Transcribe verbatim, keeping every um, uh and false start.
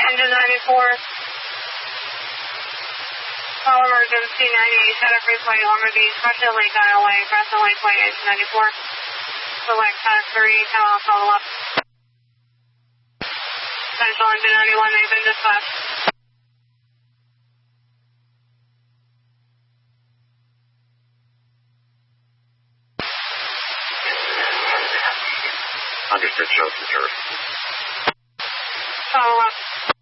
Engine ninety-four. Call emergency ninety-eight, Shadow Freeway, Ormer Beach, Russia Lake, Iowa, Crescent Lakeway, Engine ninety-four. Select Task three, Tower follow up. Central Engine ninety-one, they've been dispatched. Understood, shows the turret. Follow up.